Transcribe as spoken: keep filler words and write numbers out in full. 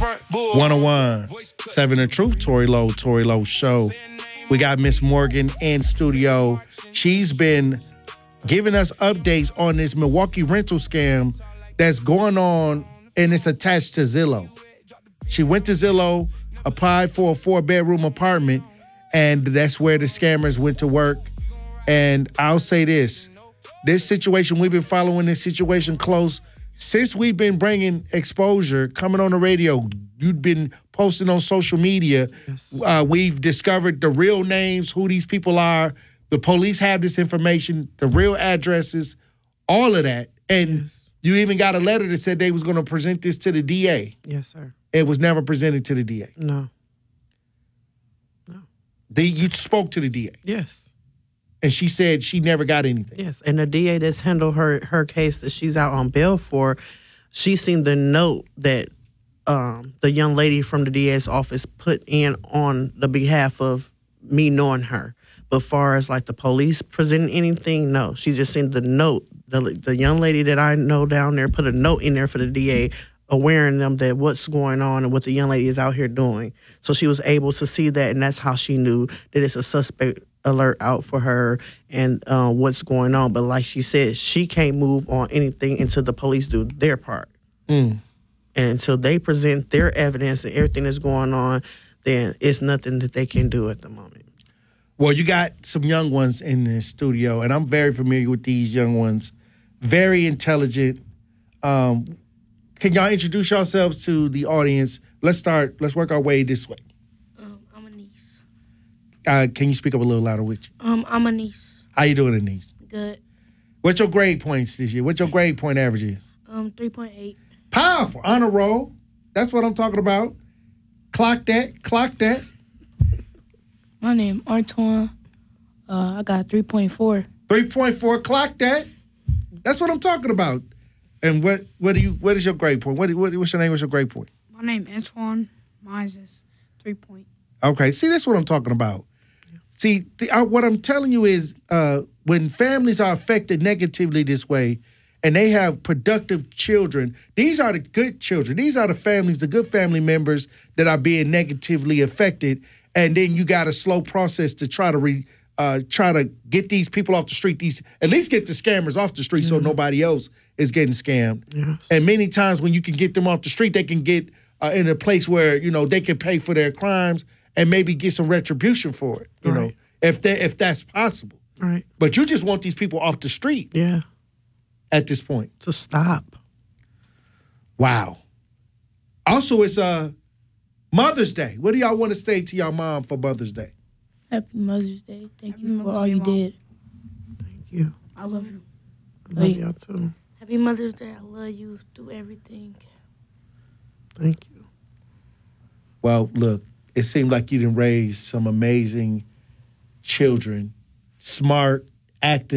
one oh one, seven The Truth, Tory Lowe, Tory Lowe Show. We got Miss Morgan in studio. She's been giving us updates on this Milwaukee rental scam that's going on, and it's attached to Zillow. She went to Zillow, applied for a four-bedroom apartment, and that's where the scammers went to work. And I'll say this, this situation, we've been following this situation close since we've been bringing exposure, coming on the radio. You've been posting on social media. Yes. Uh, we've discovered the real names, who these people are. The police have this information, the real addresses, all of that. And yes. You even got a letter that said they was going to present this to the D A. Yes, sir. It was never presented to the D A. No. No. The, you spoke to the D A. Yes. And she said she never got anything. Yes, and the D A that's handled her her case that she's out on bail for, she seen the note that um, the young lady from the D A's office put in on the behalf of me knowing her. But far as like the police presenting anything, no. She just seen the note. The the young lady that I know down there put a note in there for the D A, awareing them that what's going on and what the young lady is out here doing. So she was able to see that, and that's how she knew that it's a suspect alert out for her and uh, what's going on. But like she said, she can't move on anything until the police do their part. Mm. And until they present their evidence and everything that's going on, then it's nothing that they can do at the moment. Well, you got some young ones in the studio, and I'm very familiar with these young ones. Very intelligent. Um, can y'all introduce yourselves to the audience? Let's start. Let's work our way this way. Um, I'm a niece. Uh, can you speak up a little louder with you? Um, I'm a niece. How you doing, niece? Good. What's your grade points this year? What's your grade point average is? Um, three point eight. Powerful. Honor roll. That's what I'm talking about. Clock that. Clock that. My name Antoine. Uh, I got three point four. three point four. Clock that. That's what I'm talking about. And what what do you what is your grade point? What, what what's your name? What's your grade point? My name Antoine. Mine's is three point. Okay. See, that's what I'm talking about. See, the, uh, what I'm telling you is uh, when families are affected negatively this way, and they have productive children, these are the good children. These are the families, the good family members that are being negatively affected. And then you got a slow process to try to re, uh, try to get these people off the street. These at least get the scammers off the street mm-hmm. so nobody else is getting scammed. Yes. And many times when you can get them off the street, they can get uh, in a place where you know they can pay for their crimes and maybe get some retribution for it. You right. know, if they if that's possible. Right. But you just want these people off the street. Yeah. At this point. To stop. Wow. Also, it's uh, Mother's Day. What do y'all want to say to your mom for Mother's Day? Happy Mother's Day. Thank Happy you for Mother's all Day, you Mom. did. Thank you. I love you. I love y'all too. Happy Mother's Day. I love you through everything. Thank you. Well, look, it seemed like you done raised some amazing children, smart, active.